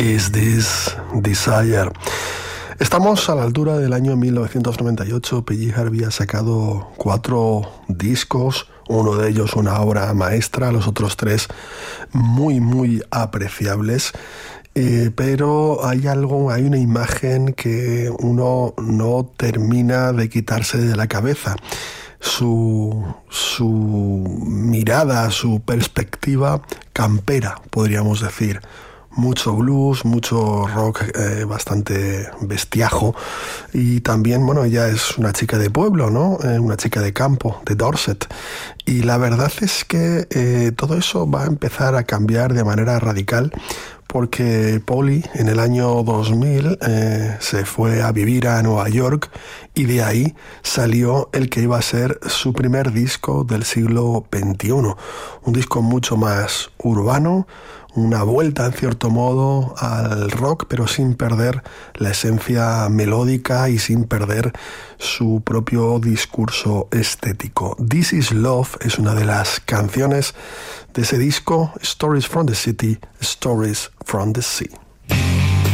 Is This Desire? Estamos a la altura del año 1998. PG Harvey ha sacado 4 discos, uno de ellos una obra maestra, los otros 3 muy apreciables. Pero hay una imagen que uno no termina de quitarse de la cabeza. Su mirada, su perspectiva campera, podríamos decir. Mucho blues, mucho rock bastante bestiajo, y también, bueno, ella es una chica de pueblo, ¿no? Una chica de campo, de Dorset, y la verdad es que todo eso va a empezar a cambiar de manera radical, porque Polly en el año 2000 se fue a vivir a Nueva York, y de ahí salió el que iba a ser su primer disco del siglo XXI, un disco mucho más urbano, una vuelta en cierto modo al rock, pero sin perder la esencia melódica y sin perder su propio discurso estético. This Is Love es una de las canciones de ese disco, Stories from the City, Stories from the Sea.